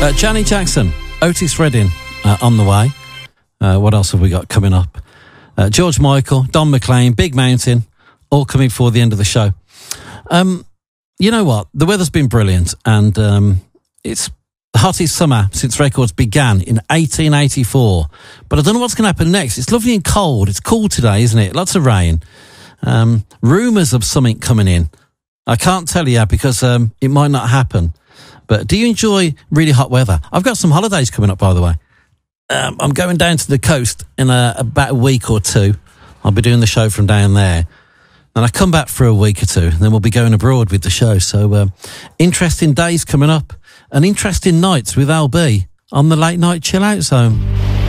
Janet Jackson, Otis Redding on the way. What else have we got coming up? George Michael, Don McLean, Big Mountain, all coming for the end of the show. You know what? The weather's been brilliant, and it's the hottest summer since records began in 1884. But I don't know what's going to happen next. It's lovely and cold. It's cool today, isn't it? Lots of rain. Rumours of something coming in. I can't tell you because it might not happen. But do you enjoy really hot weather? I've got some holidays coming up, by the way. I'm going down to the coast in about a week or two. I'll be doing the show from down there. And I come back for a week or two, and then we'll be going abroad with the show. So interesting days coming up, and interesting nights with Al B on the Late Night Chill Out Zone.